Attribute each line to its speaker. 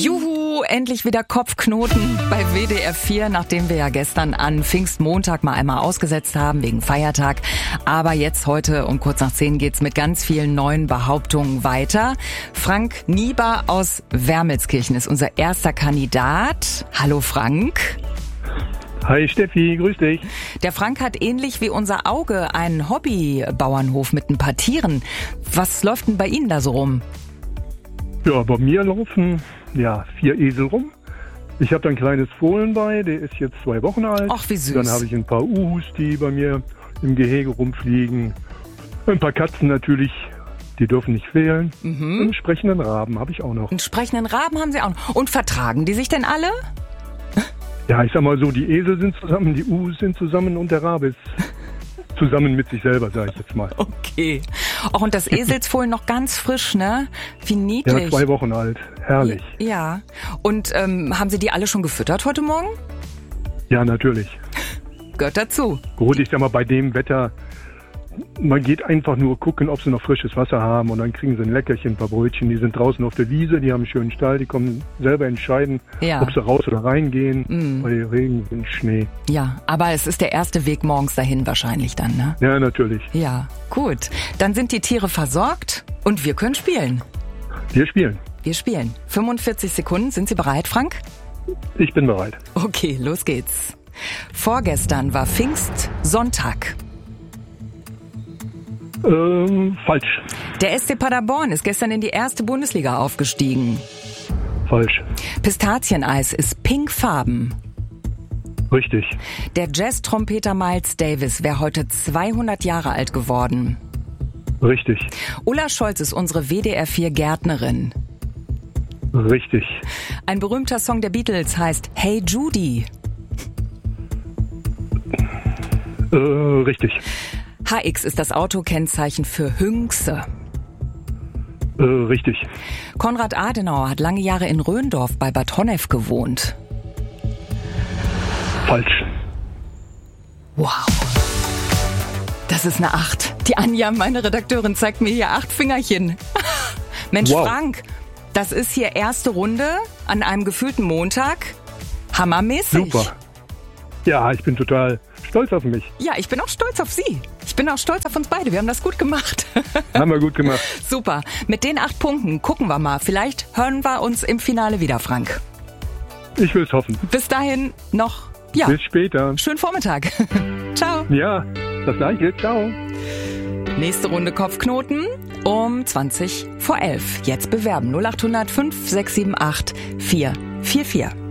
Speaker 1: Juhu, endlich wieder Kopfknoten bei WDR 4, nachdem wir ja gestern an Pfingstmontag mal einmal ausgesetzt haben wegen Feiertag. Aber jetzt heute um kurz nach 10 geht's mit ganz vielen neuen Behauptungen weiter. Frank Nieber aus Wermelskirchen ist unser erster Kandidat. Hallo Frank.
Speaker 2: Hi Steffi, grüß dich.
Speaker 1: Der Frank hat ähnlich wie unser Auge einen Hobbybauernhof mit ein paar Tieren. Was läuft denn bei Ihnen da so rum?
Speaker 2: Ja, bei mir laufen 4 Esel rum. Ich habe da ein kleines Fohlen bei, der ist jetzt 2 Wochen alt.
Speaker 1: Ach, wie süß.
Speaker 2: Dann habe ich ein paar Uhus, die bei mir im Gehege rumfliegen. Ein paar Katzen natürlich, die dürfen nicht fehlen. Einen sprechenden Raben habe ich auch noch.
Speaker 1: Einen sprechenden Raben haben Sie auch noch. Und vertragen die sich denn alle?
Speaker 2: Ja, ich sag mal so, die Esel sind zusammen, die Uhus sind zusammen und der Rabe ist zusammen mit sich selber, sage ich jetzt mal.
Speaker 1: Okay. Auch und das Eselsfohlen noch ganz frisch, ne? Wie niedlich.
Speaker 2: Ja, 2 Wochen alt. Herrlich.
Speaker 1: Ja. Und haben Sie die alle schon gefüttert heute Morgen?
Speaker 2: Ja, natürlich.
Speaker 1: Gehört dazu.
Speaker 2: Gut, ich sag mal, bei dem Wetter, man geht einfach nur gucken, ob sie noch frisches Wasser haben und dann kriegen sie ein Leckerchen, ein paar Brötchen. Die sind draußen auf der Wiese, die haben einen schönen Stall, die können selber entscheiden, ob sie raus oder reingehen, bei Regen und Schnee.
Speaker 1: Ja, aber es ist der erste Weg morgens dahin wahrscheinlich dann, ne?
Speaker 2: Ja, natürlich.
Speaker 1: Ja, gut. Dann sind die Tiere versorgt und wir können spielen.
Speaker 2: Wir spielen.
Speaker 1: Wir spielen. 45 Sekunden. Sind Sie bereit, Frank?
Speaker 2: Ich bin bereit.
Speaker 1: Okay, los geht's. Vorgestern war Pfingstsonntag.
Speaker 2: Falsch.
Speaker 1: Der SC Paderborn ist gestern in die erste Bundesliga aufgestiegen.
Speaker 2: Falsch.
Speaker 1: Pistazieneis ist pinkfarben.
Speaker 2: Richtig.
Speaker 1: Der Jazz-Trompeter Miles Davis wäre heute 200 Jahre alt geworden.
Speaker 2: Richtig.
Speaker 1: Ulla Scholz ist unsere WDR 4 Gärtnerin.
Speaker 2: Richtig.
Speaker 1: Ein berühmter Song der Beatles heißt Hey Judy.
Speaker 2: Richtig.
Speaker 1: HX ist das Autokennzeichen für Hünxe.
Speaker 2: Richtig.
Speaker 1: Konrad Adenauer hat lange Jahre in Röndorf bei Bad Honnef gewohnt.
Speaker 2: Falsch.
Speaker 1: Wow. Das ist eine 8. Die Anja, meine Redakteurin, zeigt mir hier 8 Fingerchen. Mensch, wow. Frank, das ist hier erste Runde an einem gefühlten Montag. Hammermäßig.
Speaker 2: Super. Ja, ich bin total stolz auf mich.
Speaker 1: Ja, ich bin auch stolz auf Sie. Ich bin auch stolz auf uns beide. Wir haben das gut gemacht.
Speaker 2: Haben wir gut gemacht.
Speaker 1: Super. Mit den 8 Punkten gucken wir mal. Vielleicht hören wir uns im Finale wieder, Frank.
Speaker 2: Ich will es hoffen.
Speaker 1: Bis dahin noch,
Speaker 2: Bis später.
Speaker 1: Schönen Vormittag. Ciao.
Speaker 2: Ja, das Gleiche. Ciao.
Speaker 1: Nächste Runde Kopfknoten um 20 vor 11. Jetzt bewerben 0800 5678 444.